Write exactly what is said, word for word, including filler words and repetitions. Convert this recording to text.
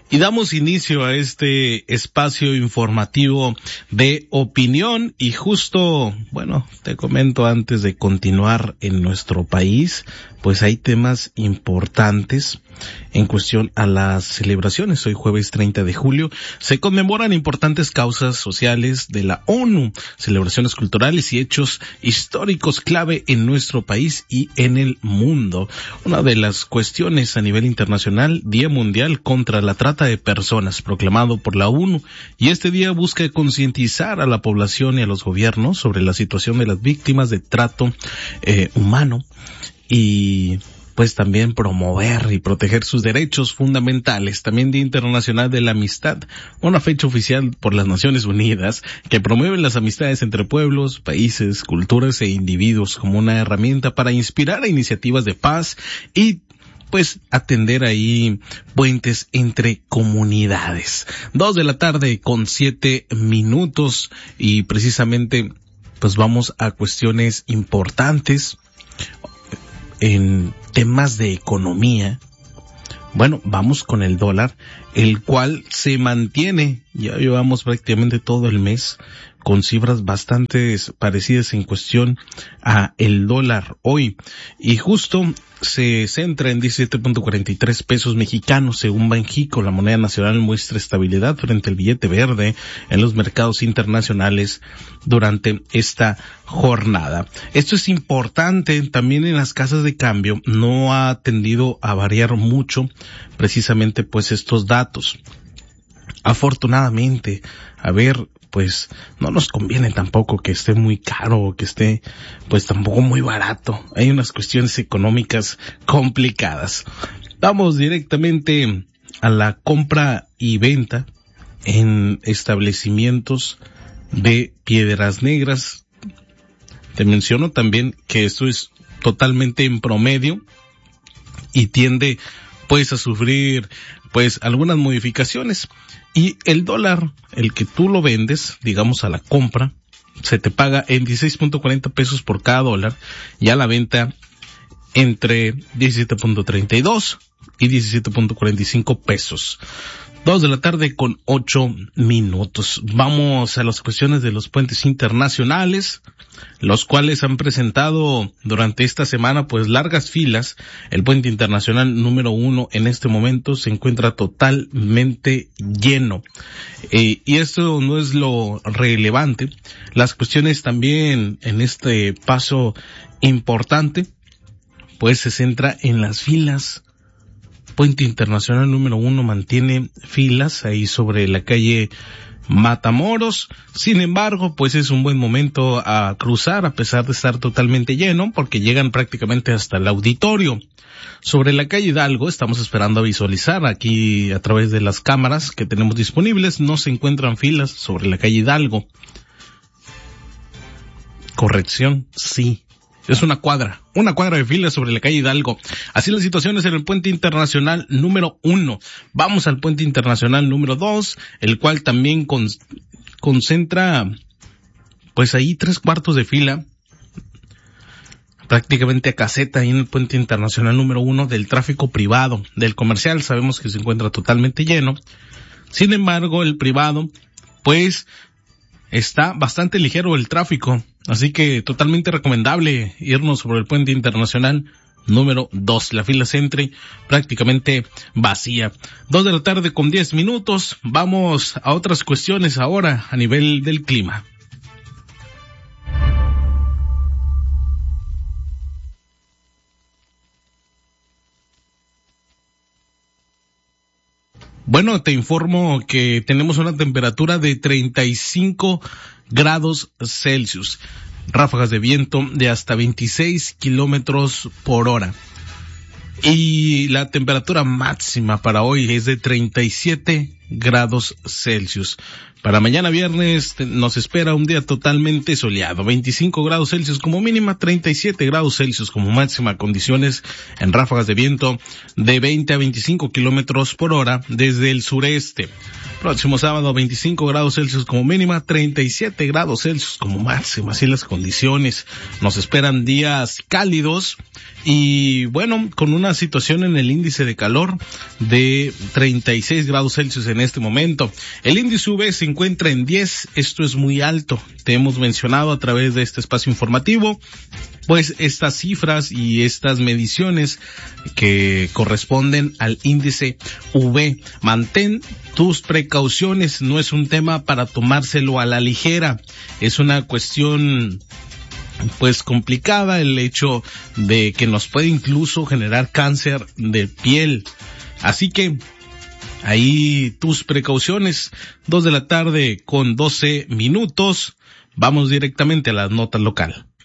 Y damos inicio a este espacio informativo de opinión y justo, bueno, te comento antes de continuar en nuestro país, pues hay temas importantes en cuestión a las celebraciones. Hoy jueves treinta de julio se conmemoran importantes causas sociales de la ONU, celebraciones culturales y hechos históricos clave en nuestro país y en el mundo. Una de las cuestiones a nivel internacional, Día Mundial contra la Trata de Personas, proclamado por la ONU, y este día busca concientizar a la población y a los gobiernos sobre la situación de las víctimas de trato eh, humano y pues también promover y proteger sus derechos fundamentales. También Día Internacional de la Amistad, una fecha oficial por las Naciones Unidas que promueve las amistades entre pueblos, países, culturas e individuos como una herramienta para inspirar a iniciativas de paz y pues atender ahí puentes entre comunidades. Dos de la tarde con siete minutos y precisamente pues vamos a cuestiones importantes en temas de economía. Bueno, vamos con el dólar, el cual se mantiene, ya llevamos prácticamente todo el mes con cifras bastante parecidas en cuestión a el dólar hoy, y justo se centra en diecisiete punto cuarenta y tres pesos mexicanos según Banxico. La moneda nacional muestra estabilidad frente al billete verde en los mercados internacionales durante esta jornada. Esto es importante también en las casas de cambio, no ha tendido a variar mucho precisamente pues estos datos. Afortunadamente, a ver, pues no nos conviene tampoco que esté muy caro o que esté pues tampoco muy barato. Hay unas cuestiones económicas complicadas. Vamos directamente a la compra y venta en establecimientos de Piedras Negras. Te menciono también que esto es totalmente en promedio y tiende pues a sufrir pues algunas modificaciones. Y el dólar, el que tú lo vendes, digamos a la compra, se te paga en dieciséis punto cuarenta pesos por cada dólar, y a la venta entre diecisiete punto treinta y dos y diecisiete punto cuarenta y cinco pesos. Dos de la tarde con ocho minutos. Vamos a las cuestiones de los puentes internacionales, los cuales han presentado durante esta semana pues largas filas. El puente internacional número uno en este momento se encuentra totalmente lleno. Eh, y esto no es lo relevante. Las cuestiones también en este paso importante pues se centra en las filas. Puente Internacional número uno mantiene filas ahí sobre la calle Matamoros. Sin embargo, pues es un buen momento a cruzar a pesar de estar totalmente lleno porque llegan prácticamente hasta el auditorio. Sobre la calle Hidalgo estamos esperando a visualizar aquí a través de las cámaras que tenemos disponibles. No se encuentran filas sobre la calle Hidalgo. Corrección, sí. Es una cuadra, una cuadra de filas sobre la calle Hidalgo. Así las situaciones en el puente internacional número uno. Vamos al puente internacional número dos, el cual también con, concentra, pues ahí tres cuartos de fila, prácticamente a caseta ahí en el puente internacional número uno del tráfico privado. Del comercial sabemos que se encuentra totalmente lleno. Sin embargo, el privado, pues, está bastante ligero el tráfico. Así que totalmente recomendable irnos sobre el puente internacional número dos. La fila centre prácticamente vacía. Dos de la tarde con diez minutos. Vamos a otras cuestiones ahora a nivel del clima. Bueno, te informo que tenemos una temperatura de treinta y cinco grados Celsius, ráfagas de viento de hasta veintiséis kilómetros por hora. Y la temperatura máxima para hoy es de treinta y siete grados Celsius. Para mañana viernes nos espera un día totalmente soleado, veinticinco grados Celsius como mínima, treinta y siete grados Celsius como máxima, condiciones en ráfagas de viento de veinte a veinticinco kilómetros por hora desde el sureste. Próximo sábado, veinticinco grados Celsius como mínima, treinta y siete grados Celsius como máxima, así las condiciones. Nos esperan días cálidos y bueno, con una situación en el índice de calor de treinta y seis grados Celsius en este momento. El índice U V se encuentra en diez, esto es muy alto. Te hemos mencionado a través de este espacio informativo, pues estas cifras y estas mediciones que corresponden al índice U V. Mantén tus precauciones, no es un tema para tomárselo a la ligera, es una cuestión pues complicada, el hecho de que nos puede incluso generar cáncer de piel. Así que ahí tus precauciones. Dos de la tarde con doce minutos. Vamos directamente a la nota local.